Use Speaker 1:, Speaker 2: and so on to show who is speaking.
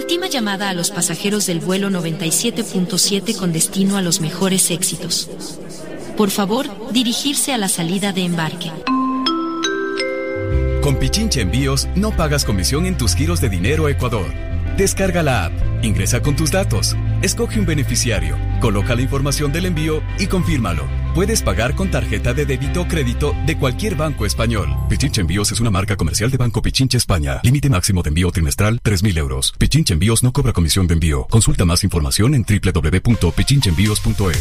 Speaker 1: Última llamada a los pasajeros del vuelo 97.7 con destino a los mejores éxitos. Por favor, dirigirse a la salida de embarque.
Speaker 2: Con Pichincha Envíos no pagas comisión en tus giros de dinero a Ecuador. Descarga la app, ingresa con tus datos, escoge un beneficiario, coloca la información del envío y confírmalo. Puedes pagar con tarjeta de débito o crédito de cualquier banco español. Pichincha Envíos es una marca comercial de Banco Pichincha España. Límite máximo de envío trimestral 3.000 euros. Pichincha Envíos no cobra comisión de envío. Consulta más información en www.pichinchaenvíos.es.